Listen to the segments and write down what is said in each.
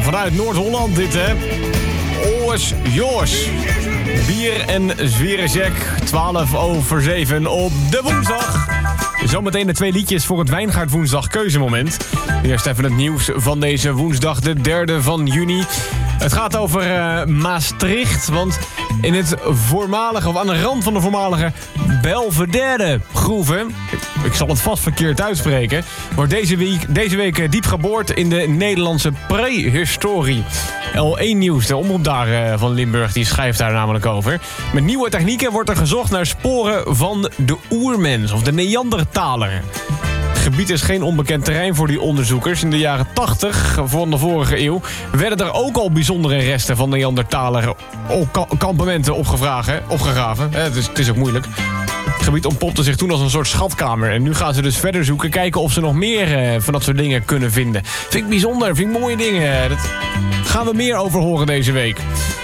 vanuit Noord-Holland dit, hè. Oors Joors. Bier en Zwierenjack, 7:12 op de woensdag. Zometeen de 2 liedjes voor het Wijngaard Woensdag keuzemoment. Eerst even het nieuws van deze woensdag, de 3e van juni. Het gaat over Maastricht, want in het voormalige, of aan de rand van de voormalige Belvedere groeve, ik zal het vast verkeerd uitspreken, wordt deze week diep geboord in de Nederlandse prehistorie. L1 Nieuws, de omroep daar van Limburg, die schrijft daar namelijk over. Met nieuwe technieken wordt er gezocht naar sporen van de oermens of de Neandertaler. Het gebied is geen onbekend terrein voor die onderzoekers. In de jaren 80 van de vorige eeuw werden er ook al bijzondere resten van Neandertaler kampementen opgegraven. Het is ook moeilijk. Het gebied ontpopte zich toen als een soort schatkamer. En nu gaan ze dus verder zoeken, kijken of ze nog meer van dat soort dingen kunnen vinden. Vind ik bijzonder, vind ik mooie dingen. Dat gaan we meer over horen deze week.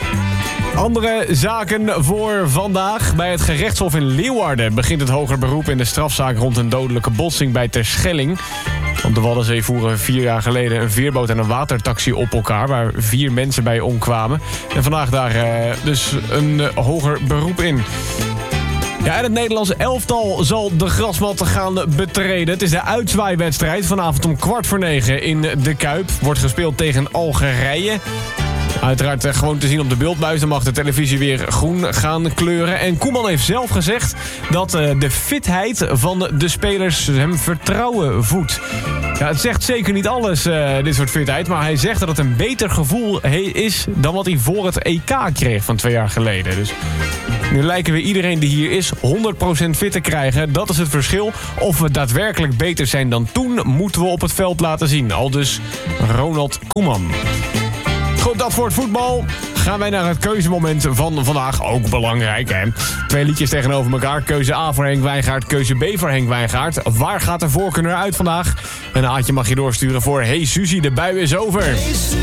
Andere zaken voor vandaag. Bij het gerechtshof in Leeuwarden begint het hoger beroep in de strafzaak rond een dodelijke botsing bij Terschelling. Op de Waddenzee voeren 4 jaar geleden een veerboot en een watertaxi op elkaar, waar 4 mensen bij omkwamen. En vandaag daar dus een hoger beroep in. Ja, en het Nederlandse elftal zal de grasmat gaan betreden. Het is de uitzwaaiwedstrijd vanavond om 8:15 in de Kuip. Wordt gespeeld tegen Algerije. Uiteraard gewoon te zien op de beeldbuis. Dan mag de televisie weer groen gaan kleuren. En Koeman heeft zelf gezegd dat de fitheid van de spelers hem vertrouwen voedt. Ja, het zegt zeker niet alles, dit soort fitheid. Maar hij zegt dat het een beter gevoel is dan wat hij voor het EK kreeg van 2 jaar geleden. Dus nu lijken we iedereen die hier is 100% fit te krijgen. Dat is het verschil. Of we daadwerkelijk beter zijn dan toen, moeten we op het veld laten zien. Aldus Ronald Koeman. Goed, dat voor het voetbal. Gaan wij naar het keuzemoment van vandaag. Ook belangrijk, hè. 2 liedjes tegenover elkaar. Keuze A voor Henk Wijngaard, keuze B voor Henk Wijngaard. Waar gaat de voorkeur naar uit vandaag? Een Aatje mag je doorsturen voor Hey Suzy, de bui is over.